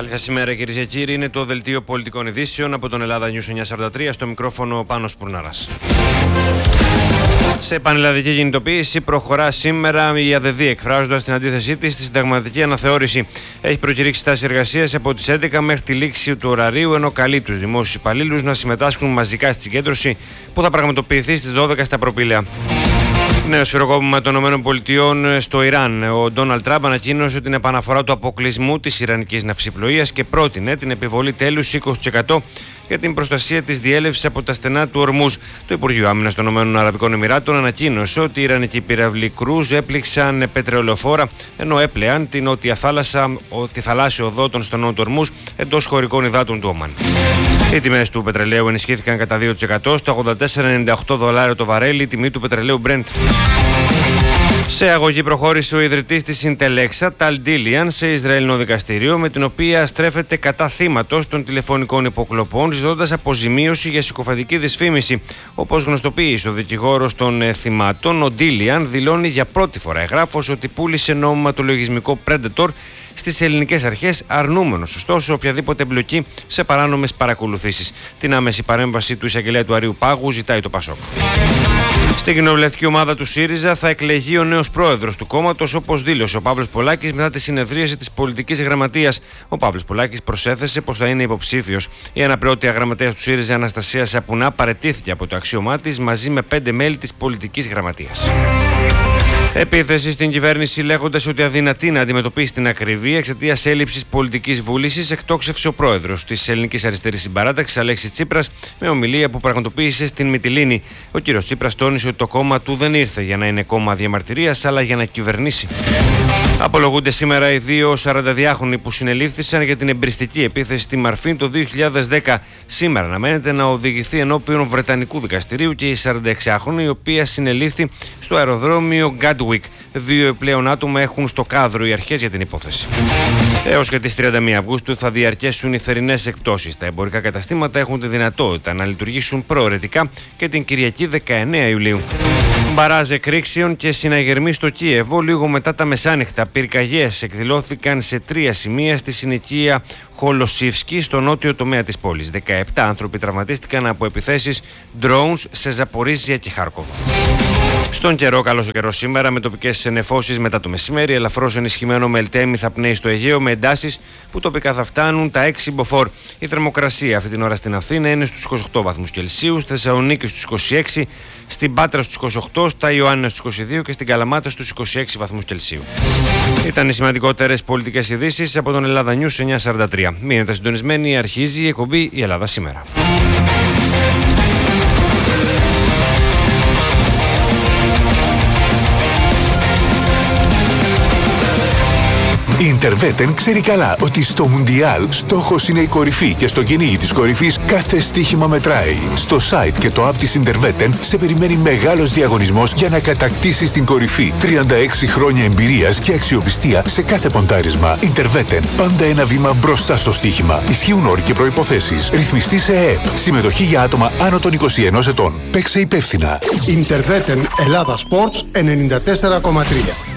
Σήμερα, κυρίες και κύριοι, είναι το δελτίο πολιτικών ειδήσεων από τον Ελλάδα News 943, στο μικρόφωνο Πάνος Πουρνάρας. Σε πανελλαδική κινητοποίηση προχωρά σήμερα η ΑΔΔ, εκφράζοντας την αντίθεσή της στη συνταγματική αναθεώρηση. Έχει προκηρύξει στάση εργασίας από τις 11 μέχρι τη λήξη του ωραρίου, ενώ καλεί τους δημόσιους υπαλλήλους να συμμετάσχουν μαζικά στη συγκέντρωση που θα πραγματοποιηθεί στις 12 στα Προπήλαια. Νέο σφυροκόπημα των ΗΠΑ στο Ιράν. Ο Ντόναλντ Τραμπ ανακοίνωσε την επαναφορά του αποκλεισμού της Ιρανικής ναυσιπλοείας και πρότεινε την επιβολή τέλους 20% για την προστασία της διέλευσης από τα στενά του Ορμούζ. Το Υπουργείο Άμυνας των ΗΠΑ ανακοίνωσε ότι οι Ιρανικοί πύραυλοι κρούζ έπληξαν πετρελαιοφόρα, ενώ έπλεαν την νότια θάλασσα, τη θαλάσσια οδό των στενών του Ορμούζ εντός χωρικών υδάτων του Ομάν. Οι τιμές του πετρελαίου ενισχύθηκαν κατά 2% στα $84,98 το βαρέλι, η τιμή του πετρελαίου Brent. Σε αγωγή προχώρησε ο ιδρυτής της Συντελέξα, Ταλ Ντίλιαν, σε Ισραηλινό δικαστήριο, με την οποία στρέφεται κατά θύματος των τηλεφωνικών υποκλοπών, ζητώντας αποζημίωση για συκοφαντική δυσφήμιση. Όπως γνωστοποίησε ο δικηγόρος των θυμάτων, ο Ντίλιαν δηλώνει για πρώτη φορά εγγράφος ότι πούλησε νόμιμα το λογισμικό Predator στις ελληνικές αρχές, αρνούμενος ωστόσο οποιαδήποτε εμπλοκή σε παράνομες παρακολουθήσεις. Την άμεση παρέμβαση του εισαγγελέα του Αριού Πάγου ζητάει το Πασόκ. Στην κοινοβουλευτική ομάδα του ΣΥΡΙΖΑ θα εκλεγεί ο νέος πρόεδρος του κόμματος, όπως δήλωσε ο Παύλος Πολάκης μετά τη συνεδρίαση της πολιτικής γραμματείας. Ο Παύλος Πολάκης προσέθεσε πως θα είναι υποψήφιος. Η αναπληρωτή γραμματέας του ΣΥΡΙΖΑ, Αναστασία Σαπουνά, παραιτήθηκε από το αξίωμά της μαζί με 5 μέλη της πολιτικής γραμματείας. Επίθεση στην κυβέρνηση, λέγοντας ότι αδυνατεί να αντιμετωπίσει την ακριβή εξαιτίας έλλειψης πολιτικής βούλησης, εκτόξευσε ο πρόεδρος της Ελληνικής Αριστερής Συμπαράταξης, Αλέξης Τσίπρας, με ομιλία που πραγματοποίησε στην Μυτιλήνη. Ο κύριος Τσίπρας τόνισε ότι το κόμμα του δεν ήρθε για να είναι κόμμα διαμαρτυρίας, αλλά για να κυβερνήσει. Απολογούνται σήμερα οι δύο 42χρονοι που συνελήφθησαν για την εμπριστική επίθεση στη Μαρφίν το 2010. Σήμερα αναμένεται να οδηγηθεί ενώπιον Βρετανικού δικαστηρίου και η 46χρονη, η οποία συνελήφθη στο αεροδρόμιο Gatwick. 2 επιπλέον άτομα έχουν στο κάδρο οι αρχές για την υπόθεση. Έως και τις 31 Αυγούστου θα διαρκέσουν οι θερινές εκπτώσεις. Τα εμπορικά καταστήματα έχουν τη δυνατότητα να λειτουργήσουν προαιρετικά και την Κυριακή 19 Ιουλίου. Μπαράζ εκρήξεων και συναγερμοί στο Κίεβο λίγο μετά τα μεσάνυχτα. Πυρκαγιές εκδηλώθηκαν σε 3 σημεία στη συνοικία Χολοσίφσκι, στο νότιο τομέα της πόλης. 17 άνθρωποι τραυματίστηκαν από επιθέσεις drones σε Ζαπορίζια και Χάρκοβο. Στον καιρό, καλός ο καιρός σήμερα, με τοπικές νεφώσεις μετά το μεσημέρι, ελαφρώς ενισχυμένο με ελτέμι θα πνέει στο Αιγαίο, με εντάσεις που τοπικά θα φτάνουν τα 6 μποφόρ. Η θερμοκρασία αυτή την ώρα στην Αθήνα είναι στους 28 βαθμούς Κελσίου, στη Θεσσαλονίκη στους 26, στην Πάτρα στους 28, στα Ιωάννινα στους 22 και στην Καλαμάτα στους 26 βαθμούς Κελσίου. Ήταν οι σημαντικότερες πολιτικές ειδήσεις από τον Ελλάδα News 943. Μείνετε συντονισμένοι, αρχίζει η εκπομπή «Η Ελλάδα σήμερα». Η Interveten ξέρει καλά ότι στο Μουντιάλ στόχος είναι η κορυφή και στο κυνήγι της κορυφής κάθε στοίχημα μετράει. Στο site και το app της Interveten σε περιμένει μεγάλος διαγωνισμός για να κατακτήσεις την κορυφή. 36 χρόνια εμπειρίας και αξιοπιστία σε κάθε ποντάρισμα. Interveten, πάντα ένα βήμα μπροστά στο στοίχημα. Ισχύουν όροι και προϋποθέσεις. Ρυθμιστή σε ΕΕΠ. Συμμετοχή για άτομα άνω των 21 ετών. Παίξε υπεύθυνα. Interveten Ελλάδα Sports 94,3.